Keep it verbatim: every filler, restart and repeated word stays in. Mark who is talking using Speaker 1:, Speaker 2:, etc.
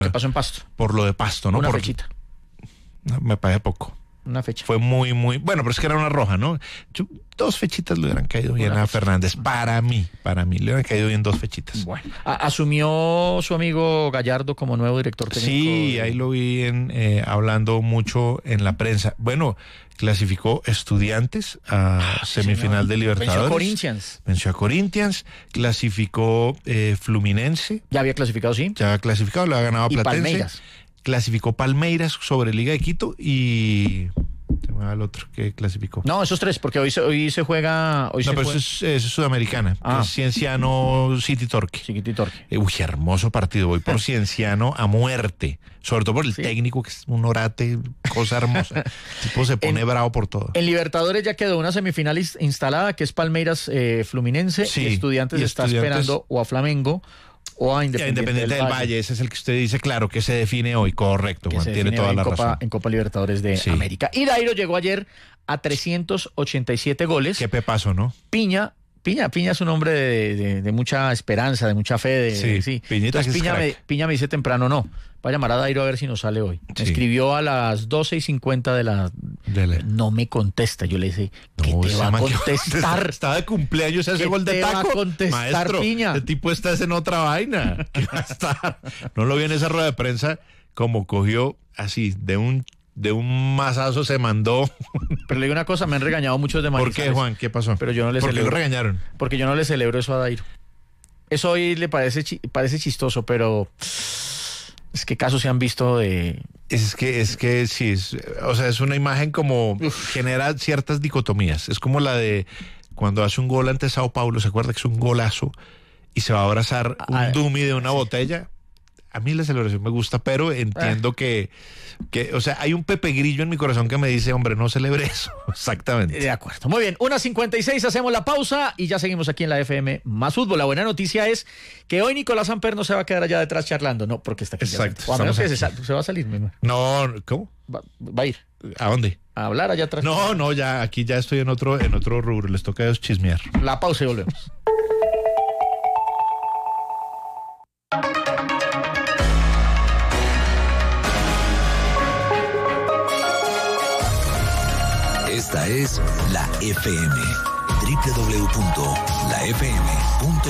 Speaker 1: ¿Qué pasó en Pasto?
Speaker 2: Por lo de Pasto, ¿no?
Speaker 1: Una
Speaker 2: por,
Speaker 1: fechita.
Speaker 2: No, me parece poco.
Speaker 1: Una fecha.
Speaker 2: Fue muy, muy... Bueno, pero es que era una roja, ¿no? Yo, dos fechitas le hubieran caído bien
Speaker 1: Una
Speaker 2: a
Speaker 1: fecha.
Speaker 2: Fernández. Para mí, para mí. Le hubieran caído bien dos fechitas.
Speaker 1: Bueno. A- asumió su amigo Gallardo como nuevo director técnico.
Speaker 2: Sí,
Speaker 1: de-
Speaker 2: ahí lo vi en, eh, hablando mucho en la prensa. Bueno, clasificó Estudiantes a
Speaker 1: Ah, sí,
Speaker 2: semifinal
Speaker 1: señor.
Speaker 2: de
Speaker 1: Venció a
Speaker 2: Libertadores.
Speaker 1: Corinthians.
Speaker 2: Venció a Corinthians. Clasificó eh, Fluminense.
Speaker 1: Ya había clasificado, sí.
Speaker 2: Ya ha clasificado, lo ha ganado a
Speaker 1: Y
Speaker 2: Platense.
Speaker 1: Palmeiras.
Speaker 2: Clasificó Palmeiras sobre Liga de Quito y... Se me va el otro que clasificó.
Speaker 1: No, esos tres, porque hoy se, hoy se juega. Hoy
Speaker 2: No,
Speaker 1: se
Speaker 2: pero
Speaker 1: juega.
Speaker 2: eso es, eso es Sudamericana.
Speaker 1: Ah.
Speaker 2: Es Cienciano City Torque.
Speaker 1: Chiquitito.
Speaker 2: Eh, Uy, hermoso partido. Voy por Cienciano a muerte. Sobre todo por el
Speaker 1: Sí.
Speaker 2: técnico, que es un orate, cosa hermosa. El tipo se pone
Speaker 1: En-
Speaker 2: bravo por todo.
Speaker 1: En Libertadores ya quedó una semifinal ins- instalada, que es Palmeiras eh, Fluminense.
Speaker 2: Sí,
Speaker 1: y Estudiantes
Speaker 2: y
Speaker 1: está
Speaker 2: Estudiantes-
Speaker 1: esperando o a Flamengo o a
Speaker 2: Ya,
Speaker 1: Independiente,
Speaker 2: Independiente del Valle. Ese es el que usted dice, claro, que se define hoy. Correcto,
Speaker 1: que
Speaker 2: Juan,
Speaker 1: se
Speaker 2: tiene
Speaker 1: define
Speaker 2: toda
Speaker 1: hoy
Speaker 2: la
Speaker 1: en Copa,
Speaker 2: razón.
Speaker 1: en Copa Libertadores de
Speaker 2: Sí.
Speaker 1: América. Y Dairo llegó ayer a trescientos ochenta y siete goles.
Speaker 2: Qué pepazo, ¿no?
Speaker 1: Piña, Piña, Piña es un hombre de, de- de mucha esperanza, de mucha fe. De,
Speaker 2: Sí,
Speaker 1: sí.
Speaker 2: Piñita
Speaker 1: Entonces
Speaker 2: que es
Speaker 1: Piña me,
Speaker 2: crack.
Speaker 1: Piña me dice temprano, no, va a llamar a Dairo a ver si nos sale hoy. Me
Speaker 2: Sí.
Speaker 1: escribió a las doce y cincuenta de la...
Speaker 2: Dele.
Speaker 1: No me contesta. Yo le dije, ¿qué
Speaker 2: No,
Speaker 1: te
Speaker 2: ese
Speaker 1: va a
Speaker 2: man que-
Speaker 1: contestar?
Speaker 2: Estaba de cumpleaños, ese
Speaker 1: ¿Qué
Speaker 2: gol de
Speaker 1: te va a
Speaker 2: taco.
Speaker 1: contestar,
Speaker 2: Maestro,
Speaker 1: Piña?
Speaker 2: el tipo está en otra vaina. ¿Qué va a estar? No lo vi en esa rueda de prensa, como cogió así, de un, de un mazazo se mandó.
Speaker 1: Pero le digo una cosa, me han regañado muchos de
Speaker 2: ¿Por
Speaker 1: Manizales.
Speaker 2: qué, Juan? ¿Qué pasó?
Speaker 1: Pero yo no le
Speaker 2: ¿Por qué
Speaker 1: celebro.
Speaker 2: lo regañaron?
Speaker 1: Porque yo no le celebro eso a Dairo. Eso hoy le parece, chi- parece chistoso, pero es que casos se han visto de...
Speaker 2: Es que, es que sí, es, o sea, es una imagen como genera ciertas dicotomías. Es como la de cuando hace un gol ante Sao Paulo, ¿se acuerda que es un golazo? Y se va a abrazar un
Speaker 1: Ah,
Speaker 2: dummy de una botella. A mí la celebración me gusta, pero entiendo que, que, o sea, hay un Pepe Grillo en mi corazón que me dice, hombre, no celebre eso. Exactamente.
Speaker 1: De acuerdo. Muy bien, una cincuenta y seis, hacemos la pausa y ya seguimos aquí en la F M Más Fútbol. La buena noticia es que hoy Nicolás Amper no se va a quedar allá detrás charlando, no, porque está aquí.
Speaker 2: Exacto,
Speaker 1: O a menos que se,
Speaker 2: estamos
Speaker 1: sal- se va a salir, mi hermano.
Speaker 2: No, ¿cómo?
Speaker 1: Va, va a ir
Speaker 2: ¿A dónde?
Speaker 1: a hablar allá atrás.
Speaker 2: No, no, ya, aquí ya estoy en otro, en otro rubro, les toca a ellos chismear.
Speaker 1: La pausa y volvemos.
Speaker 3: Esta es la F M. doble u doble u doble u punto la f m punto